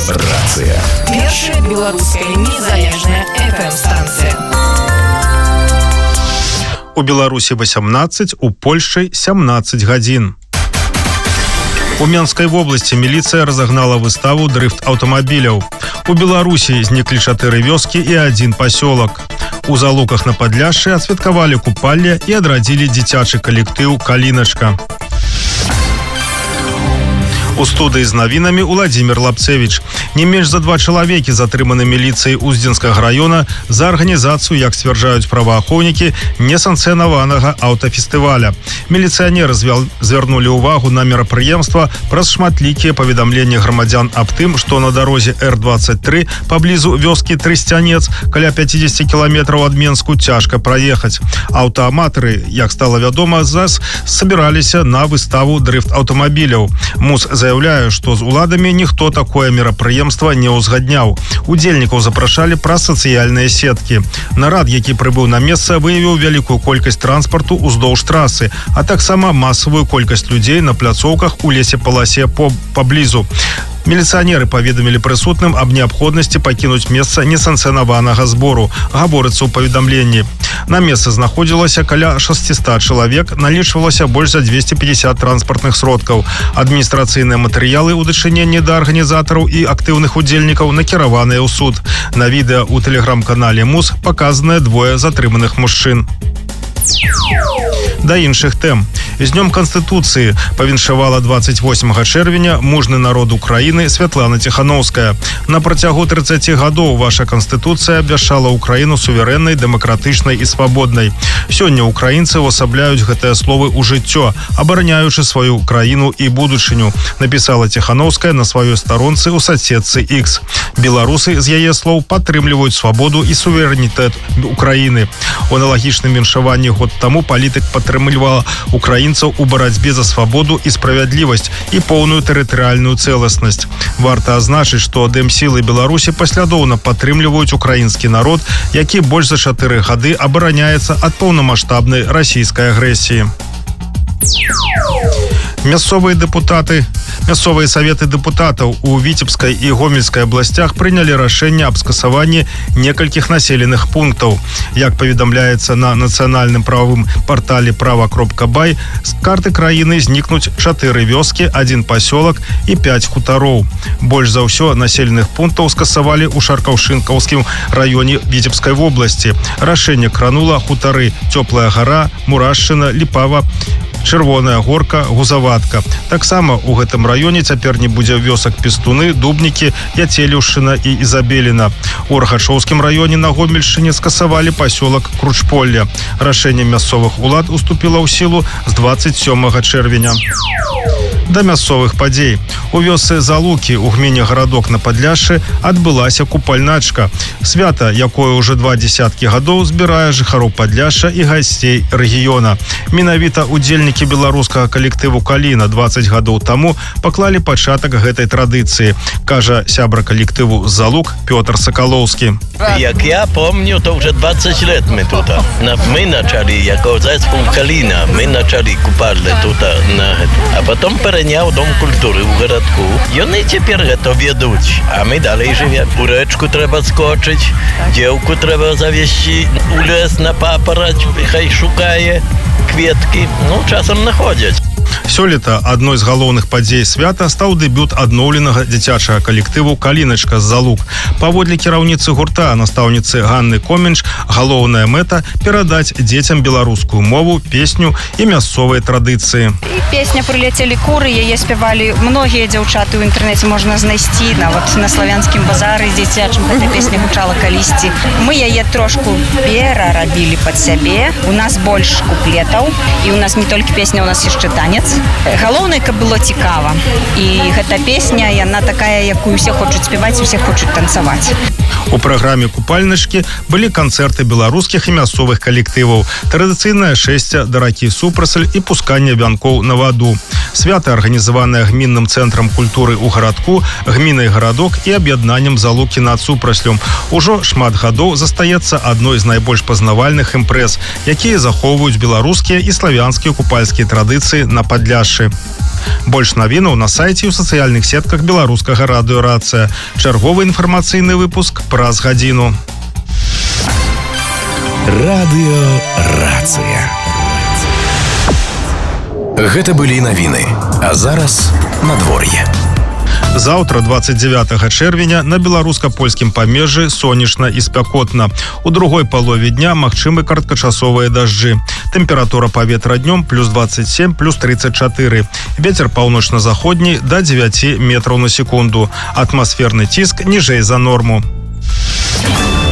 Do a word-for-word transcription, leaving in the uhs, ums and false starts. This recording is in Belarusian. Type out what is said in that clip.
Рацыя. Першая беларуская незалежная эф эм-станцыя. У Беларусі васямнаццаць, у Польшчы сямнаццаць гадзін. У Менскай вобласці міліцыя разагнала выставу дрыфт аўтамабіляў. У Беларусі зніклі чатыры вёскі і адзін пасёлак. У Залуках на Падляшшы адсвяткавалі купалле і адрадзілі дзіцячы калектыў «Каліначка». У студыі з навінамі Уладзімір Лапцевіч. Не менш за два чалавекі затрыманы міліцыяй Уздзенскага раёна за арганізацыю, як сцвярджаюць праваахоўнікі, несанкцыянаванага аўтафестываля. Міліцыянеры звярнулі ўвагу на мерапрыемства праз шматлікія паведамленні грамадзян аб тым, што на дарозе эр дваццаць тры паблізу вёскі Трысцянец, каля пяцьдзесят кіламетраў ад Менску, цяжка праехаць. Аўтааматары, як стала вядома, зараз собіраліся на выставу дрыфт аўтамабіляў. Мус заяўляю, што з уладамі ніхто такое мерапрыемства не ўзгадняў. Удзельнікаў запрашалі праз сацыяльныя сеткі. Нарад, які прыбыў на месца, выявіў вялікую колькасць транспарту ўздоўж трасы, а таксама масавую колькасць людзей на пляцоўках у лесе-паласе паблізу. Міліцыянеры паведамілі прысутным аб неабходнасці пакінуць месца несанкцыянаванага збору, гаворыцца ў паведамленні. На месцы знаходзілася каля шасцісот чалавек, налічвалася больш за двести пятьдесят транспартных сродкаў. Адміністрацыйныя матэрыялы ў дачыненні да арганізатараў і актыўных удзельнікаў накіраваныя ў суд. На відэа ў тэлеграм-канале Мус паказаныя двое затрыманых мужчын. Да іншых тэм. З днём Канстытуцыі павіншавала двадцать восьмага чэрвеня мужны народ Украіны Святлана Ціхановская. На працягу трыццаці гадоў ваша Канстытуцыя абвяшчала Украіну суверэннай, дэмакратычнай і свабоднай. Сёння украінцы ўвасабляюць гэтыя словы ў жыццё, абараняючы сваю краіну і будучыню, напісала Ціхановская на сваёй старонцы ў соцсетцы X. Беларусы, з яе слоў, падтрымліваюць свабоду і суверэнітэт Украіны. У аналагічным віншаванні год таму палітык падтрымлівала украінцаў у барацьбе за свабоду і справядлівасць і поўную тэрытарыяльную цэласнасць. Варта азначыць, што Дэмсілы Беларусі паслядоўна падтрымліваюць украінскі народ, які больш за чатыры гады абараняецца ад паўнамаштабнай расійскай агрэсіі. Мясцовыя дэпутаты, мясцовыя саветы дэпутатаў у Віцебскай і Гомельскай абласцях прынялі рашэнне аб скасаванні некалькіх населеных пунктаў. Як паведамляецца на нацыянальным прававым партале права кропка бай, з карты краіны знікнуць чатыры вёскі, адзін пасёлак і пяць хутароў. Больш за ўсё населеных пунктаў скасавалі ў Шаркаўшынкаўскім раёне Віцебскай вобласці. Рашэнне кранула хутары Цёплая гара, Мурашчына, Ліпава, Чырвоная горка, Гузаватка. Таксама ў гэтым раёне цяпер не будзе вёсак Пестуны, Дубнікі, Яцелеўшчына і Ізабеліна. У Рахачоўскім раёне на Гомельшчыне скасавалі пасёлак Кручполле. Рашэнне мясцовых улад уступіла ў сілу з двадцать сёмага чэрвеня. Да мясцовых падзей. У вёсцы Залукі ў гміне Гарадок на Падляшшы адбылася купальначка. Свята, якое ўжо два дзесяткі гадоў збірае жыхароў Падляшша і гасцей рэгіёна. Менавіта удзельнікі беларускага калектыву «Каліна» двадцать гадоў таму паклалі пачатак гэтай традыцыі, кажа сябра калектыву «Залук» Пётр Сакалоўскі. Як я помню, то вже двадцать лет ми тут. Ми начали, як зespół «Каліна», ми начали купальне тут. А потім перейняв Дом культури у городку. І вони тепер це ведуть. А ми далі живемо. У речку треба скочити, дівку треба завести у лес на папороть, хай шукає кветкі. Ну, часом знаходять. Сёлета адной з галоўных падзей свята стаў дэбют адноўленага дзіцячага калектыву «Каліначка» з Залук. Паводле кіраўніцы гурта, настаўніцы Ганны Коменч, галоўная мэта – перадаць дзецям беларускую мову, песню і мясцовыя традыцыі. І песня «Прылецелі куры», яе спявалі многія дзяўчаты, ў інтэрнэце можна знайсці, нават на славянскім базары з дзіцячым гэтая песня гучала калісьці. Мы яе трошку перарабілі пад сябе, у нас больш куплетаў, і у нас не толькі песня, у нас яшчэ танец. Галоўнае, каб было цікава. І гэта песня, яна такая, якую усе хочуць спяваць, усе хочуць танцаваць. У праграме купальнички былі канцэрты беларускіх і мясцовых калектываў, традыцыйнае шэсце да ракі Супрасель і пусканне вянкоў на ваду. Свята арганізаванае гмінным цэнтрам культуры ў гарадку, гмінай Гарадок і аб'яднаннем Залукі над Супраслем. Ужо шмат гадоў застаецца адной з найбольш пазнавальных імпрэз, якія захоўваюць беларускія і славянскія купальскія традыцыі на на Падляшшы. Больш навінаў на сайце і ў сацыяльных сетках беларускага радыё «Рацыя». Чарговы інфармацыйны выпуск праз гадзіну. Радыё «Рацыя». Гэта былі навіны, а зараз надвор'е. Заўтра, двадцать девятого чэрвеня, на беларуска-польскім памежжы сонечна і спякотна. У другой палове дня магчымы кароткачасовыя дажджы. Тэмпература паветра днём плюс двадцать семь, плюс тридцать четыре. Вецер паўночна-заходні да девяти метраў на секунду. Атмасферны ціск ніжэй за норму.